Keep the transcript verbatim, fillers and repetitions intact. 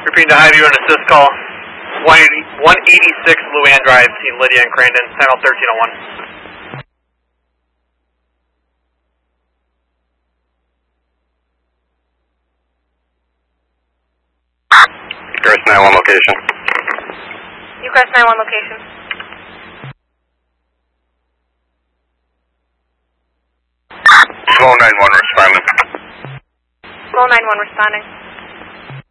Repeating to Highview and assist call. one eighty-six Luann Drive, seen Lydia and Crandon, channel thirteen oh one. Crest nine one location. You Crest nine one location. Slow nine one responding. Slow nine one responding.